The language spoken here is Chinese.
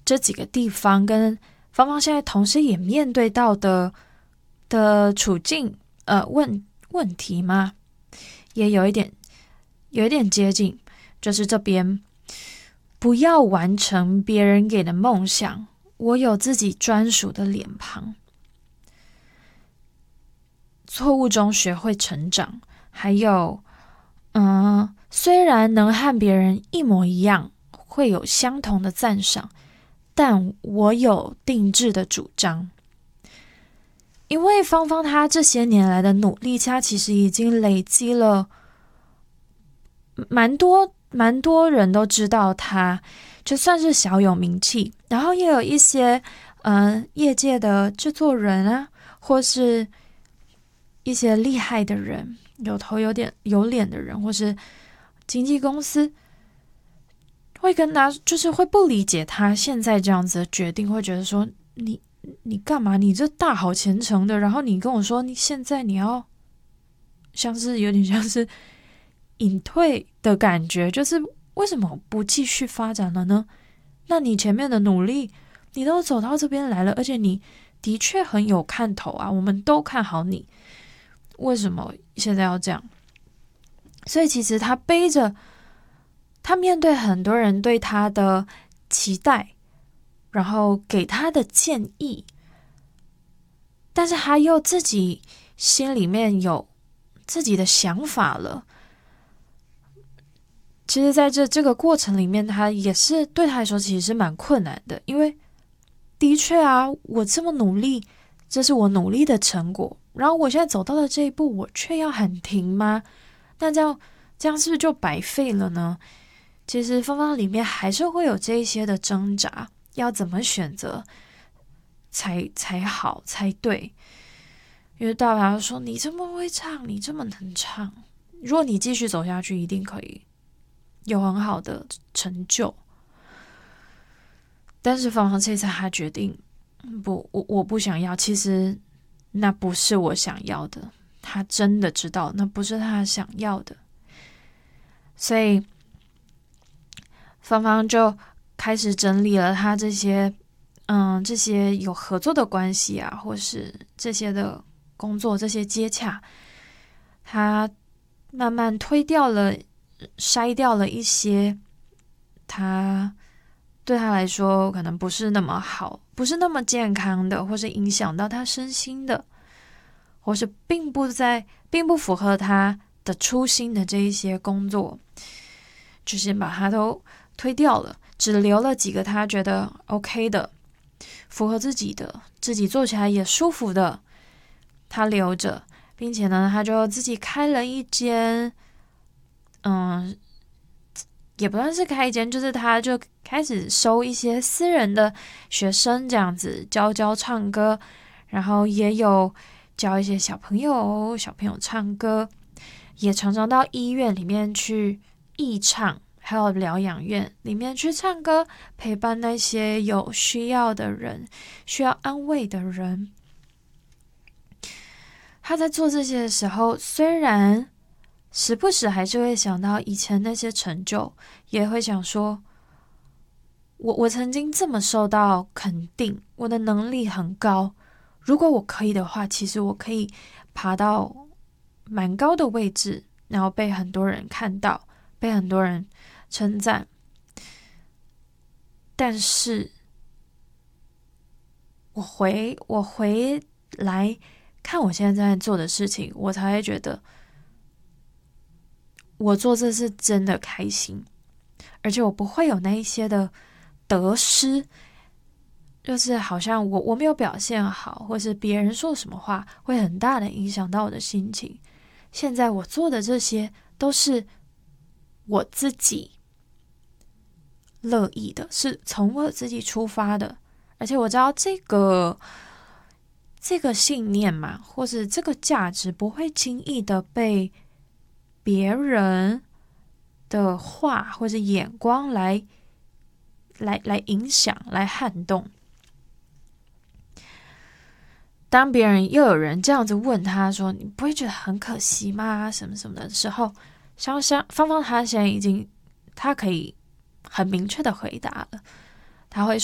这几个地方跟芳芳现在同时也面对到的处境问题吗？也有一点接近，就是这边不要完成别人给的梦想，我有自己专属的脸庞。错误中学会成长，还有虽然能和别人一模一样，会有相同的赞赏，但我有定制的主张。因为芳芳她这些年来的努力，她其实已经累积了蛮多人都知道她，就算是小有名气，然后也有一些业界的制作人啊，或是一些厉害的人，有头有脸的人，或是经纪公司，会跟他就是会不理解他现在这样子的决定，会觉得说你干嘛？你这大好前程的，然后你跟我说你现在你要有点像是隐退的感觉，就是为什么不继续发展了呢？那你前面的努力你都走到这边来了，而且你的确很有看头啊，我们都看好你，为什么现在要这样？所以其实他面对很多人对他的期待，然后给他的建议，但是他又自己心里面有自己的想法了。其实在这个过程里面，他也是对他来说其实是蛮困难的，因为的确啊，我这么努力，这是我努力的成果，然后我现在走到了这一步，我却要喊停吗？那这样是不是就白费了呢？其实芳芳里面还是会有这一些的挣扎，要怎么选择才好才对。因为大家说你这么会唱，你这么能唱，如果你继续走下去，一定可以有很好的成就。但是芳芳这次她决定不，我不想要。其实那不是我想要的，她真的知道那不是她想要的，所以芳芳就开始整理了她这些有合作的关系啊，或是这些的工作，这些接洽，她慢慢筛掉了一些她对他来说可能不是那么好，不是那么健康的，或是影响到他身心的，或是并不符合他的初心的这一些工作，就先把他都推掉了，只留了几个他觉得 OK 的，符合自己的，自己做起来也舒服的，他留着，并且呢，他就自己开了一间也不算是开一间，就是他就开始收一些私人的学生，这样子教唱歌，然后也有教一些小朋友唱歌，也常常到医院里面去义唱，还有疗养院里面去唱歌，陪伴那些有需要的人，需要安慰的人。他在做这些的时候，虽然时不时还是会想到以前那些成就，也会想说我曾经这么受到肯定，我的能力很高，如果我可以的话，其实我可以爬到蛮高的位置，然后被很多人看到，被很多人称赞。但是我回来看我现在正在做的事情，我才会觉得我做这是真的开心，而且我不会有那一些的得失，就是好像我没有表现好，或是别人说什么话会很大的影响到我的心情。现在我做的这些都是我自己乐意的，是从我自己出发的，而且我知道这个信念嘛，或是这个价值不会轻易的被别人的话或者眼光来影响，来撼动。当别人又有人这样子问他说你不会觉得很可惜吗什么什么的时候，芳芳他现在他可以很明确的回答了，他会